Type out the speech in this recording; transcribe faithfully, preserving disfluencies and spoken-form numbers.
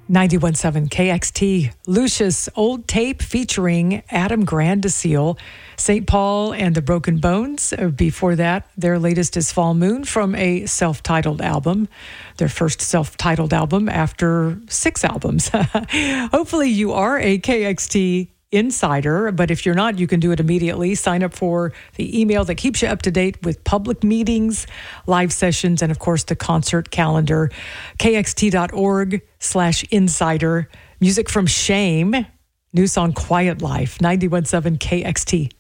ninety-one point seven K X T, Lucius Old Tape featuring Adam Grandiseel, Saint Paul and the Broken Bones. Before that, their latest is Fall Moon from a self-titled album, their first self-titled album after six albums. Hopefully you are a K X T insider, but if you're not, you can do it immediately. Sign up for the email that keeps you up to date with public meetings, live sessions, and of course the concert calendar. kxt.org slash insider. Music from Shame, new song Quiet Life, ninety-one point seven K X T.